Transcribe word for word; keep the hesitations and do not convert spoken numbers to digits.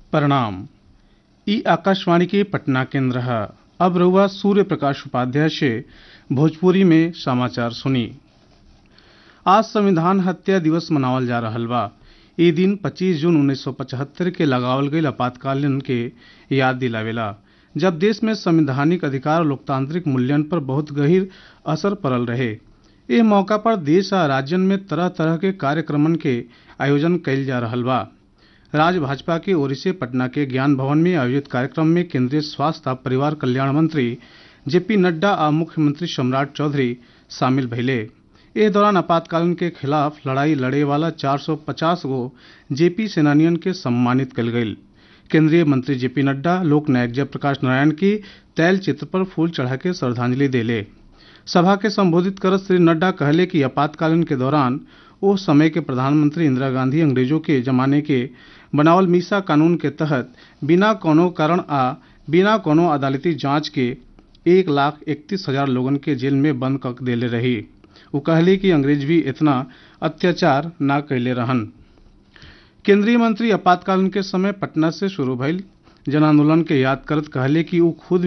प्रणाम। ई आकाशवाणी के पटना केंद्र है। अब रहुआ सूर्य प्रकाश उपाध्याय से भोजपुरी में समाचार सुनी। आज संविधान हत्या दिवस मनावल जा रहल बा। ई दिन पच्चीस जून उन्नीस सौ पचहत्तर के लगावल गईल आपातकालीन के याद दिलावेला, जब देश में संवैधानिक अधिकार और लोकतांत्रिक मूल्यन पर बहुत गहीर असर पड़ल रहे। एह मौका पर देश आ राज्यन में तरह तरह के कार्यक्रमन के आयोजन कइल जा रहल बा। राज्य भाजपा की ओर से पटना के ज्ञान भवन में आयोजित कार्यक्रम में केंद्रीय स्वास्थ्य आ परिवार कल्याण मंत्री जेपी नड्डा आ मुख्यमंत्री सम्राट चौधरी शामिल भइले। एह दौरान आपातकालीन के खिलाफ लड़ाई लड़े वाला चार सौ पचास गो जेपी सेनानियन के सम्मानित कल गईल। केंद्रीय मंत्री जेपी नड्डा लोक नायक जयप्रकाश नारायण की तैल चित्र पर फूल चढ़ा के श्रद्धांजलि देले। सभा के संबोधित करत श्री नड्डा कहले कि आपातकालीन के दौरान ओ समय के प्रधानमंत्री इंदिरा गांधी अंग्रेजों के जमाने के बनावल मीसा कानून के तहत बिना कोनो कारण आ बिना कोनो अदालती जांच के एक लाख इकतीस हजार लोगन के जेल में बंद कर देले रही। वो कहले कि अंग्रेज भी इतना अत्याचार ना कैले रहन। केंद्रीय मंत्री आपातकालीन के समय पटना से शुरू भइल जन आंदोलन के याद करत कहले कि वो खुद